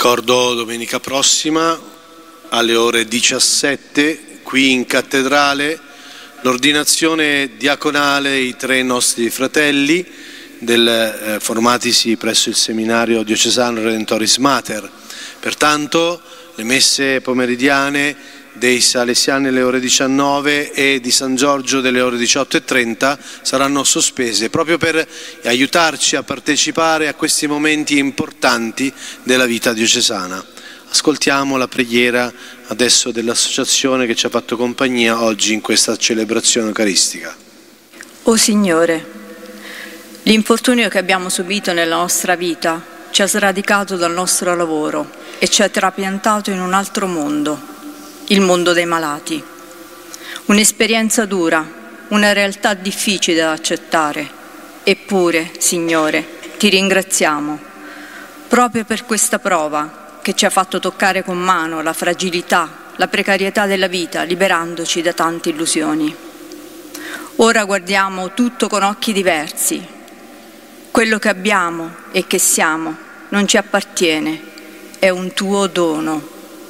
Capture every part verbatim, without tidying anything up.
Ricordo domenica prossima alle ore diciassette qui in cattedrale l'ordinazione diaconale ai tre nostri fratelli del, eh, formatisi presso il seminario diocesano Redentoris Mater. Pertanto le messe pomeridiane dei Salesiani alle ore diciannove e di San Giorgio delle ore diciotto e trenta saranno sospese proprio per aiutarci a partecipare a questi momenti importanti della vita diocesana. Ascoltiamo la preghiera adesso dell'associazione che ci ha fatto compagnia oggi in questa celebrazione eucaristica. O Signore, l'infortunio che abbiamo subito nella nostra vita ci ha sradicato dal nostro lavoro e ci ha trapiantato in un altro mondo, il mondo dei malati. Un'esperienza dura, una realtà difficile da accettare. Eppure, Signore, ti ringraziamo proprio per questa prova che ci ha fatto toccare con mano la fragilità, la precarietà della vita, liberandoci da tante illusioni. Ora guardiamo tutto con occhi diversi. Quello che abbiamo e che siamo non ci appartiene, è un tuo dono.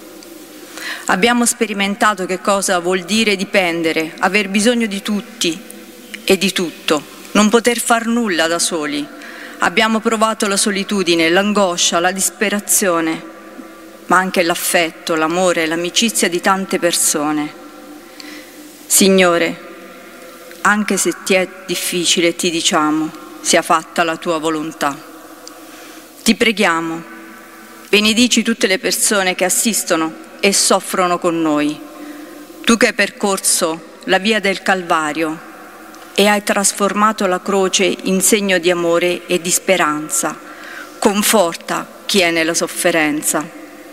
Abbiamo sperimentato che cosa vuol dire dipendere, aver bisogno di tutti e di tutto, non poter far nulla da soli. Abbiamo provato la solitudine, l'angoscia, la disperazione, ma anche l'affetto, l'amore, l'amicizia di tante persone. Signore, anche se ti è difficile, ti diciamo, sia fatta la tua volontà. Ti preghiamo, benedici tutte le persone che assistono e soffrono con noi. Tu che hai percorso la via del Calvario e hai trasformato la croce in segno di amore e di speranza, conforta chi è nella sofferenza.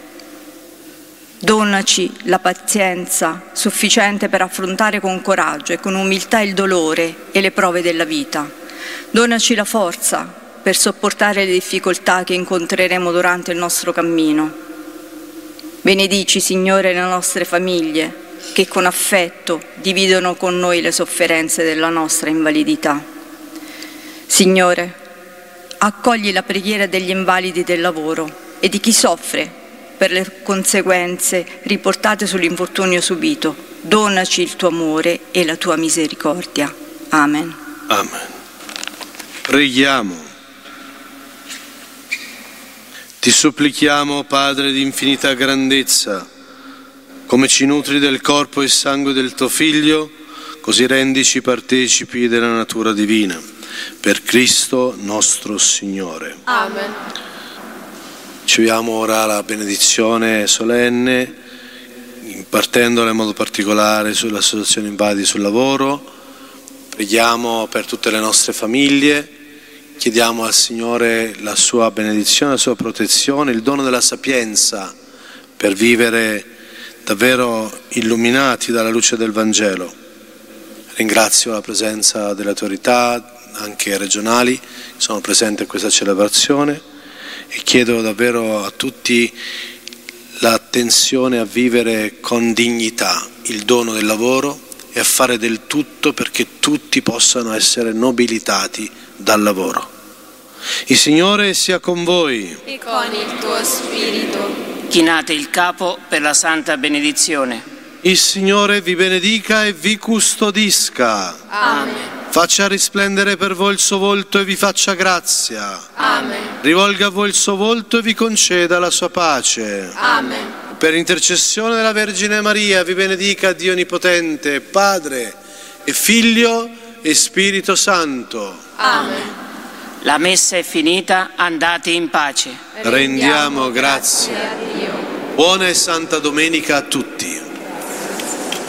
Donaci la pazienza sufficiente per affrontare con coraggio e con umiltà il dolore e le prove della vita. Donaci la forza per sopportare le difficoltà che incontreremo durante il nostro cammino. Benedici, Signore, le nostre famiglie che con affetto dividono con noi le sofferenze della nostra invalidità. Signore, accogli la preghiera degli invalidi del lavoro e di chi soffre per le conseguenze riportate sull'infortunio subito. Donaci il tuo amore e la tua misericordia. Amen. Amen. Preghiamo. Ti supplichiamo, Padre di infinita grandezza, come ci nutri del corpo e sangue del tuo Figlio, così rendici partecipi della natura divina. Per Cristo nostro Signore. Amen. Riceviamo ora la benedizione solenne, impartendola in modo particolare sull'Associazione Invalidi sul Lavoro. Preghiamo per tutte le nostre famiglie. Chiediamo al Signore la sua benedizione, la sua protezione, il dono della sapienza per vivere davvero illuminati dalla luce del Vangelo. Ringrazio la presenza delle autorità, anche regionali, che sono presenti in questa celebrazione e chiedo davvero a tutti l'attenzione a vivere con dignità il dono del lavoro e a fare del tutto perché tutti possano essere nobilitati dal lavoro. Il Signore sia con voi. E con il tuo spirito. Chinate il capo per la santa benedizione. Il Signore vi benedica e vi custodisca. Amen. Faccia risplendere per voi il suo volto e vi faccia grazia. Amen. Rivolga a voi il suo volto e vi conceda la sua pace. Amen. Per intercessione della Vergine Maria vi benedica Dio Onnipotente, Padre e Figlio e Spirito Santo. Amen. La messa è finita, andate in pace. Rendiamo grazie. a Dio. Buona e santa domenica a tutti.